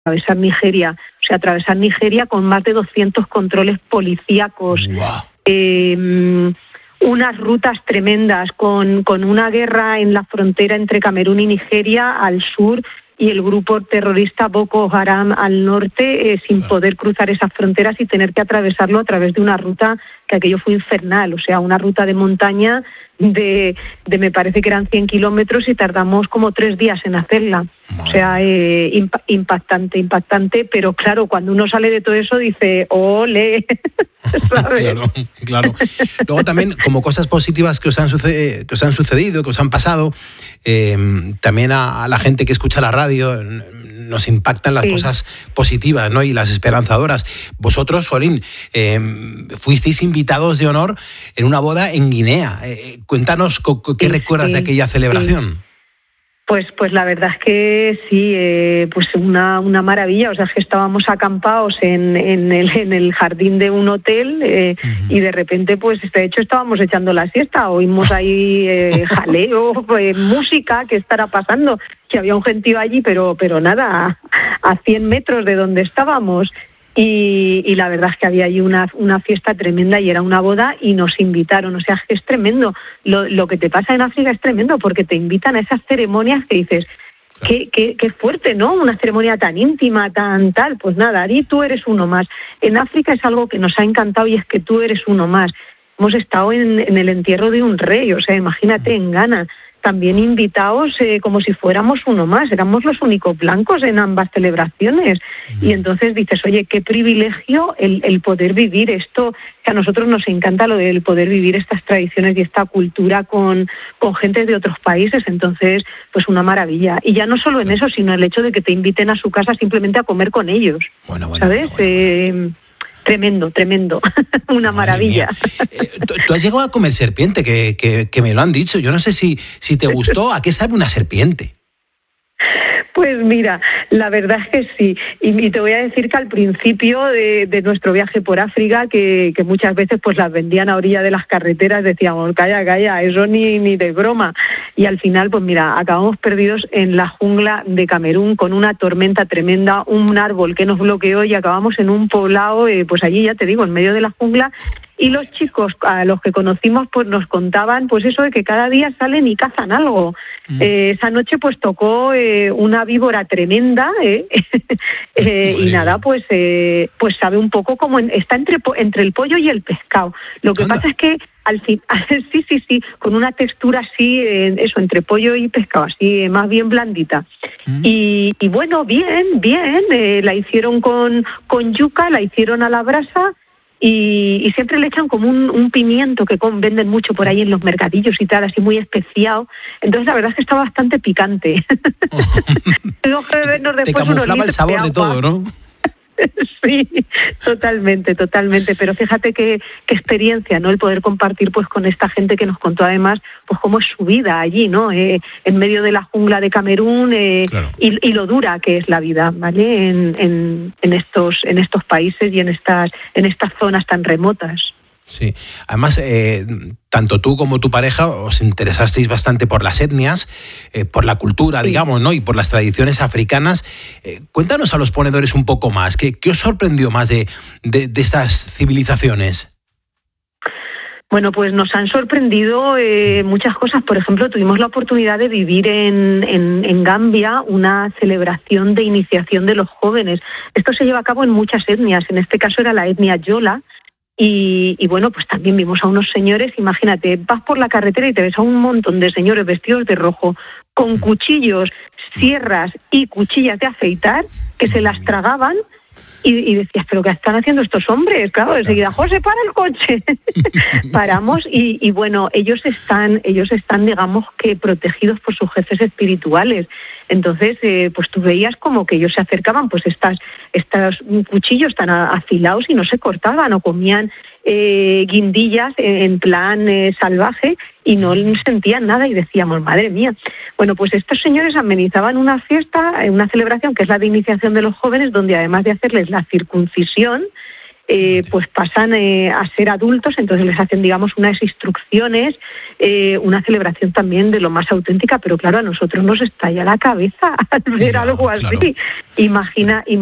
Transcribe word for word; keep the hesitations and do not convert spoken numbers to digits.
atravesar Nigeria, o sea, atravesar Nigeria con más de doscientos controles policíacos, wow. eh, unas rutas tremendas, con, con una guerra en la frontera entre Camerún y Nigeria al sur y el grupo terrorista Boko Haram al norte, eh, sin claro. poder cruzar esas fronteras y tener que atravesarlo a través de una ruta que aquello fue infernal, o sea, una ruta de montaña de, de me parece que eran cien kilómetros y tardamos como tres días en hacerla. Madre. O sea, eh, imp- impactante, impactante, pero claro, cuando uno sale de todo eso dice, ¡ole! ¿Sabes? Claro, claro. Luego también, como cosas positivas que os han, suced- que os han sucedido, que os han pasado, eh, también a, a la gente que escucha la radio nos impactan las sí. cosas positivas, ¿no? Y las esperanzadoras. Vosotros, Jolín, eh, fuisteis invitados de honor en una boda en Guinea. Eh, cuéntanos co- co- qué sí, recuerdas sí, de aquella celebración. Sí. Pues, pues la verdad es que sí, eh, pues una, una maravilla. O sea, que estábamos acampados en, en, el, en el jardín de un hotel eh, uh-huh. y de repente, pues de hecho estábamos echando la siesta. Oímos ahí eh, jaleo, pues, música, ¿qué estará pasando? Que había un gentío allí, pero, pero nada, a, a cien metros de donde estábamos. Y, y la verdad es que había allí una, una fiesta tremenda y era una boda y nos invitaron, o sea, es que es tremendo. Lo, lo que te pasa en África es tremendo porque te invitan a esas ceremonias que dices, claro. qué, qué, qué fuerte, ¿no? Una ceremonia tan íntima, tan tal, pues nada, Ari, tú eres uno más. En África es algo que nos ha encantado y es que tú eres uno más. Hemos estado en, en el entierro de un rey, o sea, imagínate, en Ghana. También invitados eh, como si fuéramos uno más, éramos los únicos blancos en ambas celebraciones. Mm. Y entonces dices, oye, qué privilegio el, el poder vivir esto, que a nosotros nos encanta lo del poder vivir estas tradiciones y esta cultura con, con gente de otros países, entonces, pues una maravilla. Y ya no solo en eso, sino el hecho de que te inviten a su casa simplemente a comer con ellos, bueno, bueno, ¿sabes? Bueno, bueno, bueno. Eh, Tremendo, tremendo, una maravilla. Eh, ¿tú, ¿Tú has llegado a comer serpiente? Que, que, que me lo han dicho. Yo no sé si, si te gustó. ¿A qué sabe una serpiente? Pues mira, la verdad es que sí. Y, y te voy a decir que al principio de, de nuestro viaje por África, que, que muchas veces pues las vendían a orilla de las carreteras, decíamos, calla, calla, eso ni, ni de broma. Y al final, pues mira, acabamos perdidos en la jungla de Camerún con una tormenta tremenda, un árbol que nos bloqueó y acabamos en un poblado, eh, pues allí ya te digo, en medio de la jungla. Y los chicos a los que conocimos pues nos contaban pues eso de que cada día salen y cazan algo. Mm. Eh, esa noche pues tocó eh, una víbora tremenda eh, eh, y nada, pues eh, pues sabe un poco como en, está entre, entre el pollo y el pescado. Lo que Anda. pasa es que al fin, sí, sí, sí, con una textura así, eh, eso, entre pollo y pescado, así, eh, más bien blandita. Mm. Y, y bueno, bien, bien, eh, la hicieron con, con yuca, la hicieron a la brasa. Y, y siempre le echan como un, un pimiento que con, venden mucho por ahí en los mercadillos y tal, así muy especiado. Entonces la verdad es que está bastante picante. Tengo que bebernos después te camuflaba el sabor de, de todo, ¿no? Sí, totalmente, totalmente. Pero fíjate qué, qué experiencia, ¿no? El poder compartir pues con esta gente que nos contó además pues cómo es su vida allí, ¿no? Eh, en medio de la jungla de Camerún eh, claro. y, y lo dura que es la vida, ¿vale? En, en, en estos en estos países y en estas en estas zonas tan remotas. Sí, además, eh, tanto tú como tu pareja os interesasteis bastante por las etnias, eh, por la cultura, sí. digamos, ¿no? Y por las tradiciones africanas. Eh, cuéntanos a los ponedores un poco más. ¿Qué, qué os sorprendió más de, de, de estas civilizaciones? Bueno, pues nos han sorprendido eh, muchas cosas. Por ejemplo, tuvimos la oportunidad de vivir en, en, en Gambia una celebración de iniciación de los jóvenes. Esto se lleva a cabo en muchas etnias. En este caso era la etnia Yola. Y, y bueno, pues también vimos a unos señores, imagínate, vas por la carretera y te ves a un montón de señores vestidos de rojo, con cuchillos, sierras y cuchillas de afeitar, que se las tragaban. Y, y decías, ¿pero qué están haciendo estos hombres? Claro, enseguida, José, para el coche. Paramos y, y bueno, ellos están, ellos están, digamos, que protegidos por sus jefes espirituales. Entonces, eh, pues tú veías como que ellos se acercaban, pues estas, estos cuchillos tan afilados y no se cortaban o comían eh, guindillas en plan eh, salvaje y no sentían nada y decíamos, madre mía. Bueno, pues estos señores amenizaban una fiesta, una celebración que es la de iniciación de los jóvenes, donde además de hacerles la circuncisión, eh, pues pasan eh, a ser adultos, entonces les hacen, digamos, unas instrucciones, eh, una celebración también de lo más auténtica, pero claro, a nosotros nos estalla la cabeza al ver ya, algo así. Claro. Imagina,